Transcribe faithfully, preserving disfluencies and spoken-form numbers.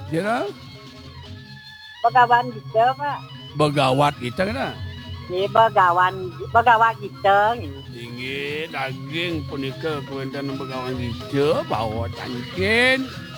Cenah Begawan gitu, Pak. begawat kita kana. Ini begawan, begawan gitu. Tinggi daging punika kewentan begawan gitu bawa tangkin.